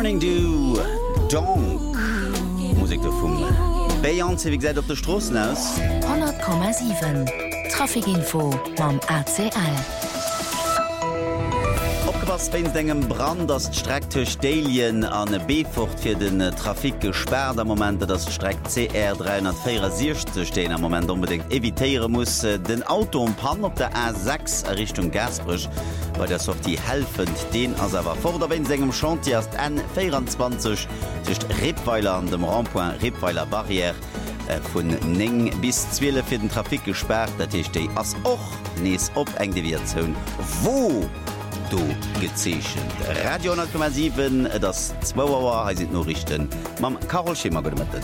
Morning du Donk Musik vum Beyoncé wie gesagt op der Strossen aus 100,7 Trafikinfo mam ACL. Opgepasst wenn engem Brand das Strecktech Delien an Bfurt fir den Trafik gesperrt am moment das Streck CR 346 stehen am moment unbedingt eviieren muss den Auto um Pan op der A6 Richtung Gasbrüch weil der soft die helfend den as war vor der wenn segem Chantier erst N24 zwischen Rebweiler an dem Rampoint Rebweiler Barriere vun Neng bis 12 fir den Trafik gesperrt, dat ich déi ass och nees op eng de wie hunn. Wo du gezeechen? Radio 10,7 das 2 Auer ha sind no richten. Mam Carol Schema gotten.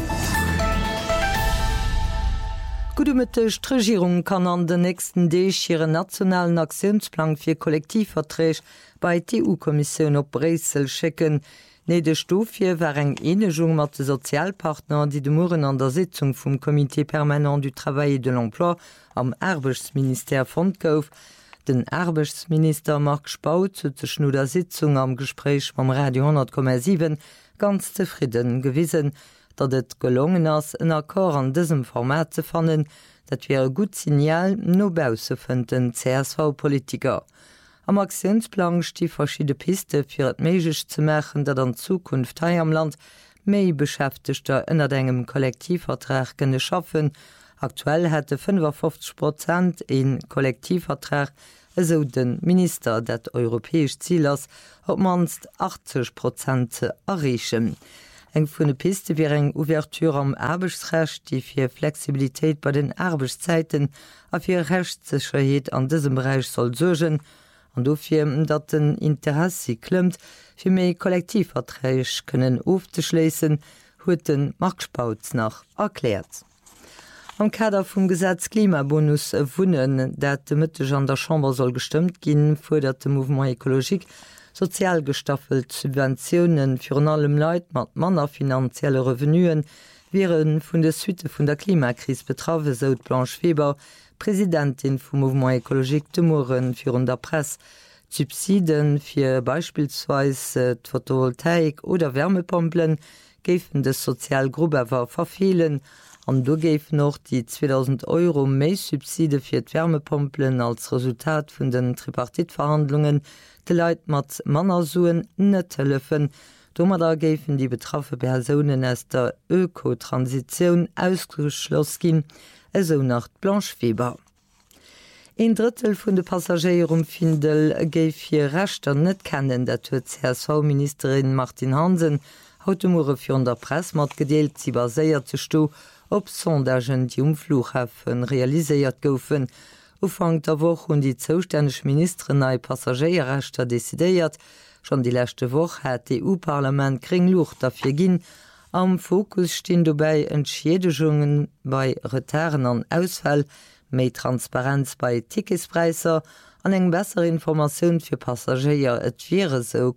Gudemetteg Regierung kann an den nächsten Deeg hireieren nationalen Aktionsplan fir Kollektivvertreg bei TU-Kommissionun op Bresel schicken. Ne de Stofie war eng Enegung mat de Sozialpartner, die de Muren an der Sitzung vum Komité permanent du Travail et de l'Emploi am Erbechtsminister fond gouf. Den Erbechtsminister Marc Spaut zu no der Sitzung am Gespräch mam Radio 10,7 ganz zufrieden gewissen, dat et gelungen ass en Akkor an diesem Format ze fannen, dat wäre gut Signal nobause vun den CSV-Politiker. Am Aktionsplan stie verschiedene Piste fir et meigich ze machen, dat an Zukunft hei am Land méi Beschäftigter ënner engem Kollektivvertrag gënne schaffen. Aktuell hätte 55% in Kollektivvertrag eso den Minister dat europäesch Ziel ass op manst 80% ze errechen. Eng vun de Piste wie eng Ouverture am Erbechtsrecht, die fir Flexibilitéit bei den Erbechtszeiten a fir Rechtssicherheet an diesem Bereich soll sorgen, an dofir dat den Interesse klemmt fir méi Kollektivverträg kënnen ofzeschleessen, huet den Marktspauts nach erklärt. Am Kader vum Gesetz Klimabonus wunnen, dat de Mëtteg an der Chamber soll gestimmt ginn, fordert dem Mouvement Ökologik sozial gestaffelt Subventionen fir an allem Leiit mat manner finanzielle Revenuen wären vun de Suite vun der Klimakrise betrawe seut Blanche Weber, Präsidentin vum Mouvement Ökologik de Muren fir der Presse, Subsiden fir beispielsweise Photovoltaik oder Wärmepompen géfen de Sozialgrubewer verfehlen, an do géif noch die 2000 € méi Subside fir d Wärmepompen als Resultat vun den Tripartitverhandlungen de Leiit mat Mannersuen net helfen. Dommer da géfen die betraffe Personen aus der Ökotransition ausgeschloss gin, eso nach Blanche Weber. Ein Drittel vun de Passagier Findel géif fir Rechter net kennen, dat huet CSV-Ministerin Martin Hansen haut Mure fir der Presse mat gedeelt sie baséiert ze sto, op Sondagen die Flughäfen realiséiert goufen. Ufang der Woche hun die zoustännech Ministerin nei Passagierrechter desideiert. Schon die letzte Woche hat EU-Parlament Kringlucht dafür ginn. Am Fokus stehen dabei Entschädigungen bei Retarden an Ausfall, méi Transparenz bei Ticketspreiser, an eng bessere Information für Passagier. Et wäre so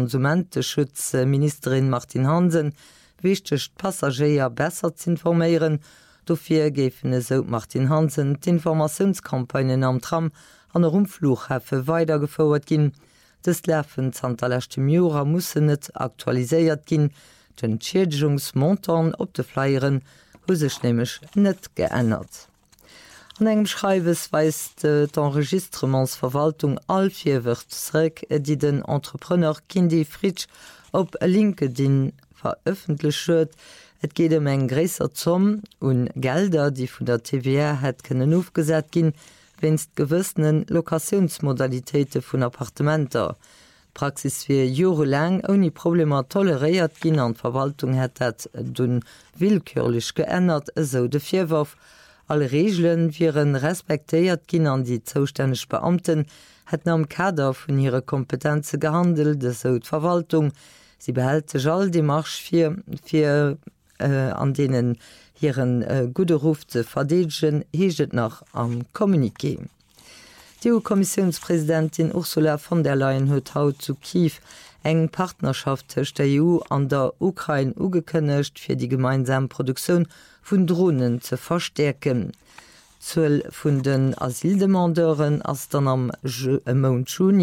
Konsumentenschutzministerin Martin Hansen wichtig, Passagier besser zu informieren. Dafür geben es so Martin Hansen die Informationskampagnen am Tram an der Flughäfen weitergefordert gehen. Das Läffen Santa letztem Jura muss nicht aktualisiert gehen. Den Entschädigungsmontant op de Flyeren hu sich nämlich nicht geändert. An engem Schreibes weist d'Enregistrementsverwaltung all 4 Wörterreck, die den Entrepreneur Kindi Fritsch op LinkedIn veröffentlicht wird. Et geht eng gräser Zomm und Gelder, die von der TVA het können aufgesät gin, wennst gewissenen Lokationsmodalitäten von Appartementer. Praxis wie Jahre lang ohne Probleme toleriert gin an Verwaltung het dun willkürlich geändert, so de Vierwurf. Alle Regeln wären respektiert gin an die zuständig Beamten, hätten am Kader von ihre Kompetenzen gehandelt, so die Verwaltung. Sie behält all die Marsch für an denen ihren gute Ruf zu verdedeln, hieget nach am Kommuniqué. Die EU-Kommissionspräsidentin Ursula von der Leyen hat haut zu Kiew eng Partnerschaft zwischen der EU an der Ukraine ugekündigt, für die gemeinsame Produktion von Drohnen zu verstärken. 12 von den Asildemandeuren als dann am Monat Juni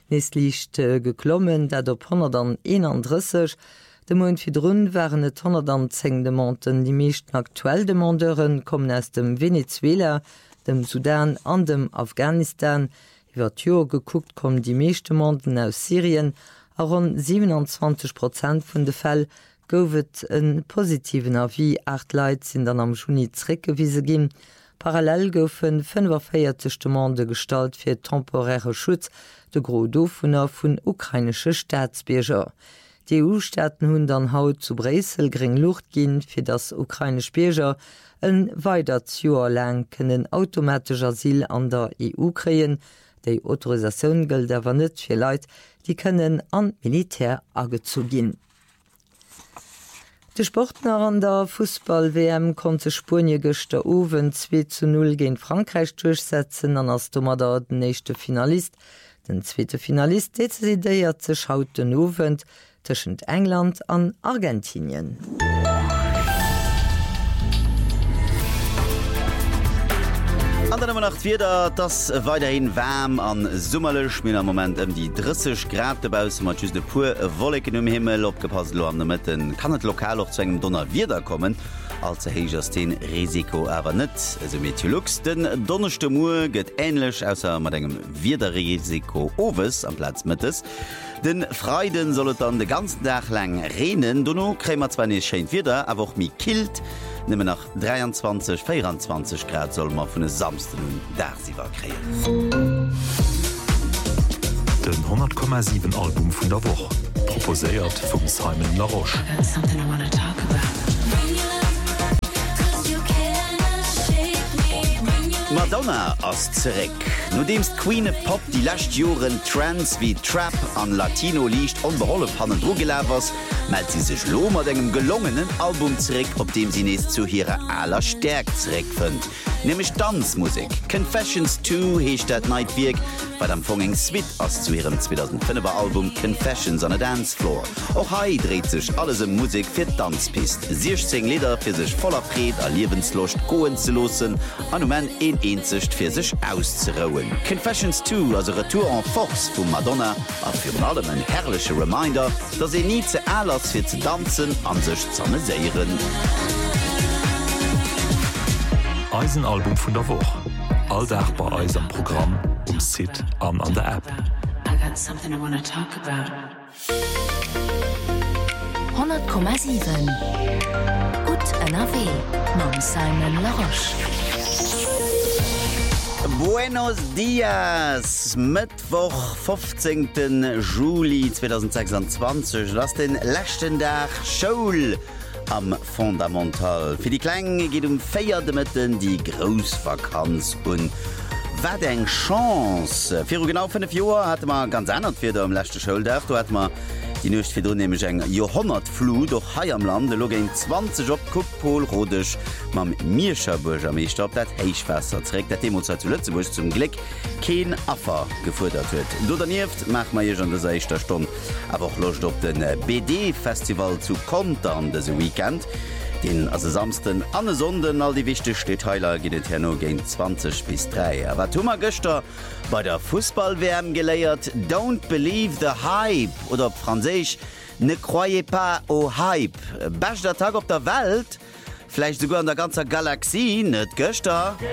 Nächstlicht geklommen, dat op 131. De Mond fir runn waren et 110 Demonten. Die meeschten aktuell Demandeuren kommen aus dem Venezuela, dem Sudan an dem Afghanistan. Iwer Jo geguckt kommen die meeschte Monden aus Syrien, a rund 27% vun de Fäll gouft en positiven Avis 8 Leiit sinn dann am Juni zréckgewiese ginn. Parallel goufen 45 Demande stalt fir temporäre Schutz de Gro Dofuner vun ukrainsche Staatsbierger. Die EU-Staaten hunn dann haut zu Bresel gering Luft ginn, fir das ukrainisch Bierger en weiter Joer lang kënnen automatisch Asyl an der EU kreien. Dei Autorisaun gëlt awer net fir Leiit, die kënnen an Militär agezu ginn. De Sportner an der Fußball-WM konnte Spurnie gëchte Owen 2:0 gegen Frankreich durchsetzen, an ass dummer der den nächste Finalist. Den zweite Finalist dezidiert sech haut den Owen tschent England an Argentinien. An Nacht wieder das weiterhin warm an summerlech mir am Moment die 30 Grad debaus mat just de pur Wolken im Himmel opgepasst lo an der Mitten kann het lokal auch zu engem Donner wieder kommen. Als hegers den Risiko awer net Meteorlux den donnerchte Mu gëtt enlech ausser mat engem Widerrisiko owes am Platz mittes. Den Freiden sollet an de ganzen Dach lang renen, donno krämer zwar nicht scheint wieder, aber auch mi kilt. Nimme nach 23-24 Grad soll man vun e samsten Dachsiwer kreen. Den 100,7 Album vun der Woche proposéiert vum Simon Laroche. Madonna ass zerek. No demst Queen Pop die lacht Joren Trans wie Trap an Latino liicht onbeholle pannen Drogelevers, meldt sie sech lo mat engem gelungenen Album zerek, op dem sie nees zu hire aller Stärk zerek fënnt. Nämlich Tanzmusik. Confessions 2 hecht dat Nightwirk, bei dem Fonging Sweet ass zu ihrem 2005er Album Confessions on a Dance Floor. Auch hai dreht sich alles in Musik fir Tanzpist. 16 Lieder fir sich voller Fred a Liwenslocht goen ze losen, an moment eenzicht fir sich auszurouen. Confessions 2 as Retour en Force vu Madonna a fir allem en herrliche Reminder, dat se nie ze allers fir ze tanzen an sich zammeséieren. Eisenalbum vun der Woche. Alldach bei Eis am Programm, Sit an der App. 100,7 Gut NRW mam Simon Laroche. Buenos Dias! Mittwoch, 15. Juli 2026. Lass den letzten Tag Schule am Fundamental. Für die Klänge geht Feierde Mitten die Großvakanz und wat eng Chance. Für genau 5 Jahre hatte man ganz anders für am letzten Schultag. Da hat man die nicht für nämlich eng Jahrhundertflut durch Hai am Lande lo gegen 20 op Kupol Rodech mam Mierscherburger Meester op dat Heichwasser trägt der Demo zu Lützeburg zum Glück kein Affer gefordert wird. Du daneft macht man hier schon der 6. Stunde, aber auch loscht op den BD-Festival zu Kontern des Weekend. Den as samsten an Sonden all die wichtigste Detailer geht her no gegen 20 bis 3. Aber Thomas Göster bei der Fußball-WM geleiert Don't believe the hype oder auf Französisch ne croyez pas au hype. Bester Tag auf der Welt, vielleicht sogar in der ganzen Galaxie, nicht Göster.